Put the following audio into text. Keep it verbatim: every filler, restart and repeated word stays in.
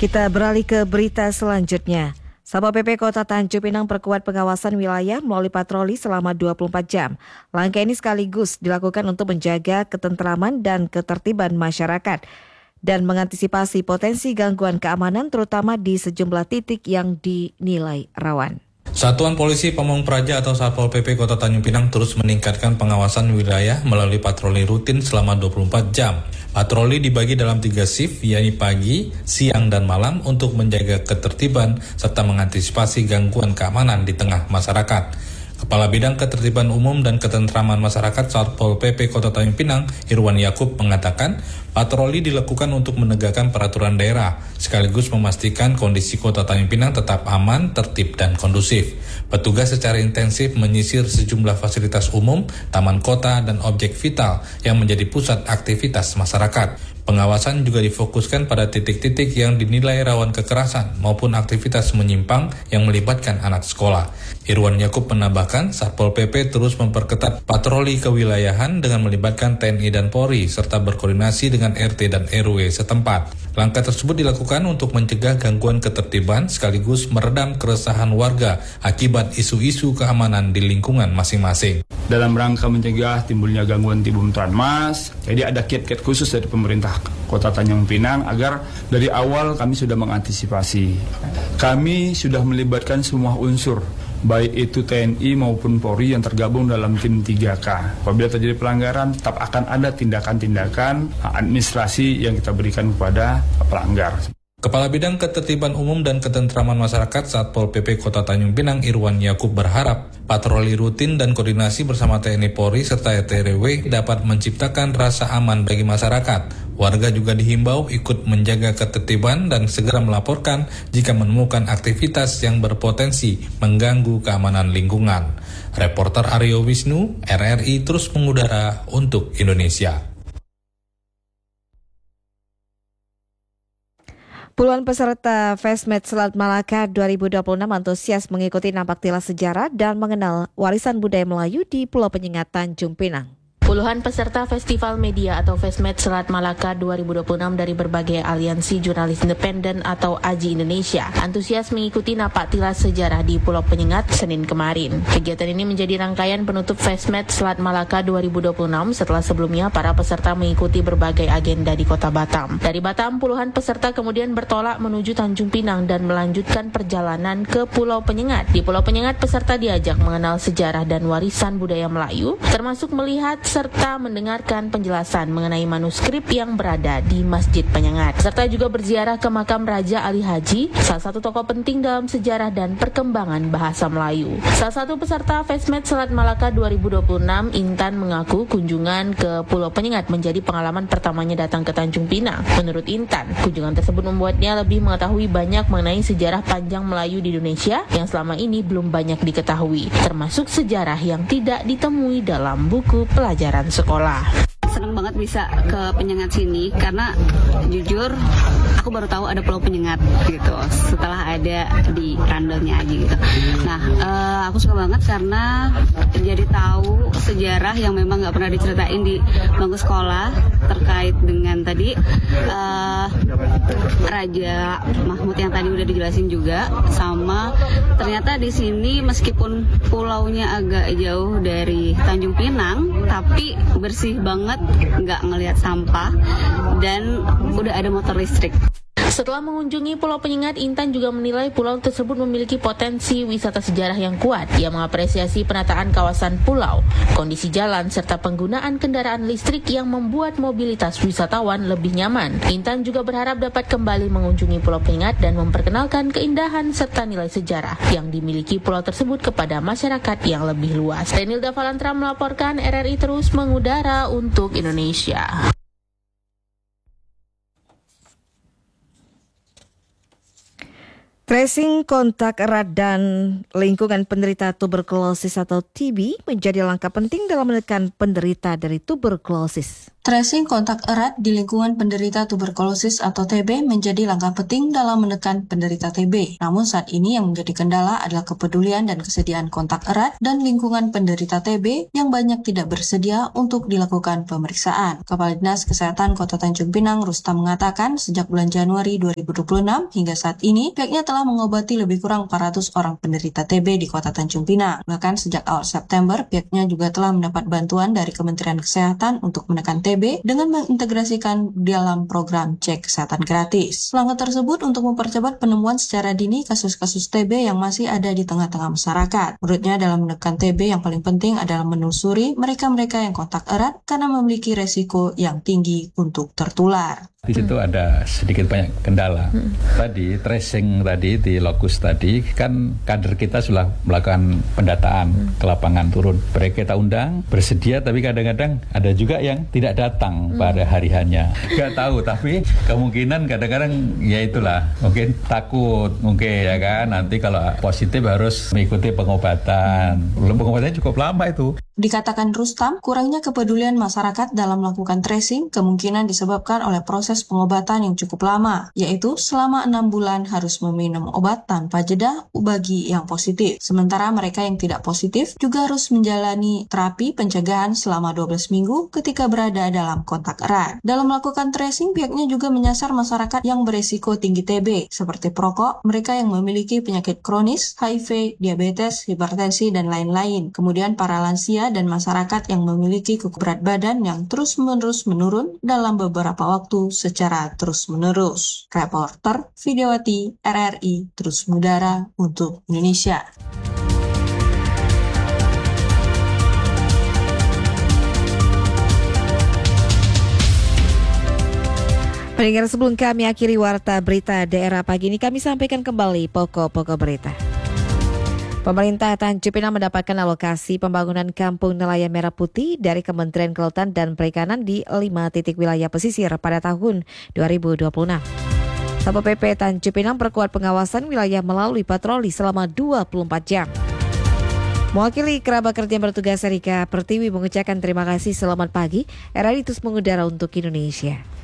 Kita beralih ke berita selanjutnya. Satpol P P Kota Tanjung Pinang perkuat pengawasan wilayah melalui patroli selama dua puluh empat jam. Langkah ini sekaligus dilakukan untuk menjaga ketentraman dan ketertiban masyarakat dan mengantisipasi potensi gangguan keamanan terutama di sejumlah titik yang dinilai rawan. Satuan Polisi Pamong Praja atau Satpol P P Kota Tanjung Pinang terus meningkatkan pengawasan wilayah melalui patroli rutin selama dua puluh empat jam. Patroli dibagi dalam tiga shift, yakni pagi, siang, dan malam untuk menjaga ketertiban serta mengantisipasi gangguan keamanan di tengah masyarakat. Kepala Bidang Ketertiban Umum dan Ketentraman Masyarakat Satpol P P Kota Tanjung Pinang, Irwan Yakub mengatakan, patroli dilakukan untuk menegakkan peraturan daerah, sekaligus memastikan kondisi Kota Tanjung Pinang tetap aman, tertib, dan kondusif. Petugas secara intensif menyisir sejumlah fasilitas umum, taman kota, dan objek vital yang menjadi pusat aktivitas masyarakat. Pengawasan juga difokuskan pada titik-titik yang dinilai rawan kekerasan maupun aktivitas menyimpang yang melibatkan anak sekolah. Irwan Yakub menambahkan, Satpol P P terus memperketat patroli kewilayahan dengan melibatkan T N I dan Polri serta berkoordinasi dengan R T dan R W setempat. Langkah tersebut dilakukan untuk mencegah gangguan ketertiban sekaligus meredam keresahan warga akibat isu-isu keamanan di lingkungan masing-masing. Dalam rangka mencegah timbulnya gangguan Tibum Tranmas, jadi ada kiat-kiat khusus dari pemerintah Kota Tanjung Pinang agar dari awal kami sudah mengantisipasi. Kami sudah melibatkan semua unsur, baik itu T N I maupun Polri yang tergabung dalam tim tiga K. Apabila terjadi pelanggaran, tetap akan ada tindakan-tindakan administrasi yang kita berikan kepada pelanggar. Kepala Bidang Ketertiban Umum dan Ketentraman Masyarakat Satpol P P Kota Tanjung Pinang, Irwan Yakub berharap patroli rutin dan koordinasi bersama T N I Polri serta R T R W dapat menciptakan rasa aman bagi masyarakat. Warga juga dihimbau ikut menjaga ketertiban dan segera melaporkan jika menemukan aktivitas yang berpotensi mengganggu keamanan lingkungan. Reporter Aryo Wisnu, R R I terus mengudara untuk Indonesia. Puluhan peserta FestMed Selat Malaka dua ribu dua puluh enam antusias mengikuti nampak tilas sejarah dan mengenal warisan budaya Melayu di Pulau Penyengat Tanjung Pinang. Puluhan peserta Festival Media atau FestMed Selat Malaka dua ribu dua puluh enam dari berbagai aliansi jurnalis independen atau A J I Indonesia antusias mengikuti napak tilas sejarah di Pulau Penyengat Senin kemarin. Kegiatan ini menjadi rangkaian penutup FestMed Selat Malaka dua ribu dua puluh enam setelah sebelumnya para peserta mengikuti berbagai agenda di Kota Batam. Dari Batam, puluhan peserta kemudian bertolak menuju Tanjung Pinang dan melanjutkan perjalanan ke Pulau Penyengat. Di Pulau Penyengat, peserta diajak mengenal sejarah dan warisan budaya Melayu, termasuk melihat serta mendengarkan penjelasan mengenai manuskrip yang berada di Masjid Penyengat. Serta juga berziarah ke makam Raja Ali Haji, salah satu tokoh penting dalam sejarah dan perkembangan bahasa Melayu. Salah satu peserta FestMed Selat Malaka dua ribu dua puluh enam, Intan, mengaku kunjungan ke Pulau Penyengat menjadi pengalaman pertamanya datang ke Tanjung Pinang. Menurut Intan, kunjungan tersebut membuatnya lebih mengetahui banyak mengenai sejarah panjang Melayu di Indonesia yang selama ini belum banyak diketahui, termasuk sejarah yang tidak ditemui dalam buku pelajaran sekolah. Senang banget bisa ke Penyengat sini karena jujur aku baru tahu ada Pulau Penyengat gitu setelah ada di Randelnya aja gitu. Nah uh, aku suka banget karena jadi tahu sejarah yang memang nggak pernah diceritain di bangku sekolah terkait dengan tadi uh, Raja Mahmud yang tadi udah dijelasin juga, sama ternyata di sini meskipun pulaunya agak jauh dari Tanjung Pinang tapi bersih banget, nggak ngelihat sampah dan udah ada motor listrik. Setelah mengunjungi Pulau Penyengat, Intan juga menilai pulau tersebut memiliki potensi wisata sejarah yang kuat. Ia mengapresiasi penataan kawasan pulau, kondisi jalan, serta penggunaan kendaraan listrik yang membuat mobilitas wisatawan lebih nyaman. Intan juga berharap dapat kembali mengunjungi Pulau Penyengat dan memperkenalkan keindahan serta nilai sejarah yang dimiliki pulau tersebut kepada masyarakat yang lebih luas. Renilda Valantra melaporkan, R R I terus mengudara untuk Indonesia. Tracing kontak erat dan lingkungan penderita tuberkulosis atau T B menjadi langkah penting dalam menekan penderita dari tuberkulosis. Tracing kontak erat di lingkungan penderita tuberkulosis atau T B menjadi langkah penting dalam menekan penderita T B. Namun saat ini yang menjadi kendala adalah kepedulian dan kesediaan kontak erat dan lingkungan penderita T B yang banyak tidak bersedia untuk dilakukan pemeriksaan. Kepala Dinas Kesehatan Kota Tanjung Pinang, Rustam, mengatakan sejak bulan Januari dua ribu dua puluh enam hingga saat ini pihaknya telah mengobati lebih kurang empat ratus orang penderita T B di Kota Tanjung Pinang. Bahkan sejak awal September pihaknya juga telah mendapat bantuan dari Kementerian Kesehatan untuk menekan T B dengan mengintegrasikan dalam program cek kesehatan gratis. Langkah tersebut untuk mempercepat penemuan secara dini kasus-kasus T B yang masih ada di tengah-tengah masyarakat. Menurutnya dalam menekan T B yang paling penting adalah menelusuri mereka-mereka yang kontak erat karena memiliki resiko yang tinggi untuk tertular. Di situ hmm. ada sedikit banyak kendala. Hmm. Tadi tracing tadi di lokus tadi kan kader kita sudah melakukan pendataan hmm. ke lapangan turun. Mereka kita undang bersedia tapi kadang-kadang ada juga yang tidak datang hmm. pada hari hanya. Gak tahu tapi kemungkinan kadang-kadang ya itulah mungkin takut mungkin ya kan nanti kalau positif harus mengikuti pengobatan. Belum pengobatannya cukup lama itu. Dikatakan Rustam, kurangnya kepedulian masyarakat dalam melakukan tracing kemungkinan disebabkan oleh proses pengobatan yang cukup lama, yaitu selama enam bulan harus meminum obat tanpa jeda bagi yang positif. Sementara mereka yang tidak positif juga harus menjalani terapi pencegahan selama dua belas minggu ketika berada dalam kontak erat. Dalam melakukan tracing, pihaknya juga menyasar masyarakat yang beresiko tinggi T B, seperti perokok, mereka yang memiliki penyakit kronis, H I V, diabetes, hipertensi, dan lain-lain. Kemudian para lansia dan masyarakat yang memiliki berat badan yang terus-menerus menurun dalam beberapa waktu secara terus-menerus. Reporter Videowati R R I terus mengudara untuk Indonesia. Pendengar, sebelum kami akhiri warta berita daerah pagi ini, kami sampaikan kembali pokok-pokok berita. Pemerintah Tanjung Pinang mendapatkan alokasi pembangunan Kampung Nelayan Merah Putih dari Kementerian Kelautan dan Perikanan di lima titik wilayah pesisir pada tahun dua ribu dua puluh enam. Satpol P P Tanjung Pinang perkuat pengawasan wilayah melalui patroli selama dua puluh empat jam. Mewakili kerabat kerja yang bertugas Erika Pertiwi mengucapkan terima kasih, selamat pagi, R R I terus mengudara untuk Indonesia.